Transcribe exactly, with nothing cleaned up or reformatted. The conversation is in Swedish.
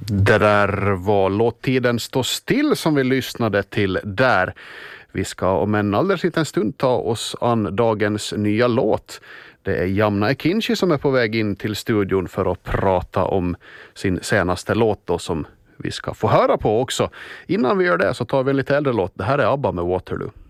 Det där var låttiden Stå still som vi lyssnade till där. Vi ska om en alldeles liten stund ta oss an dagens nya låt. Det är Jamna Ekinci som är på väg in till studion för att prata om sin senaste låt då, som vi ska få höra på också. Innan vi gör det så tar vi en lite äldre låt. Det här är ABBA med Waterloo.